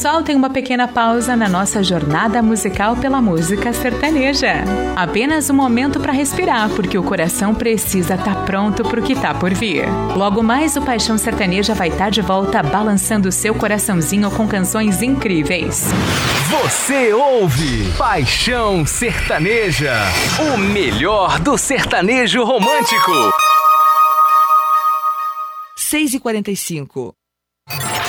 pessoal, tem uma pequena pausa na nossa jornada musical pela música sertaneja. Apenas um momento para respirar, porque o coração precisa estar pronto pro que tá por vir. Logo mais, o Paixão Sertaneja vai estar de volta balançando o seu coraçãozinho com canções incríveis. Você ouve Paixão Sertaneja, o melhor do sertanejo romântico. 6h45.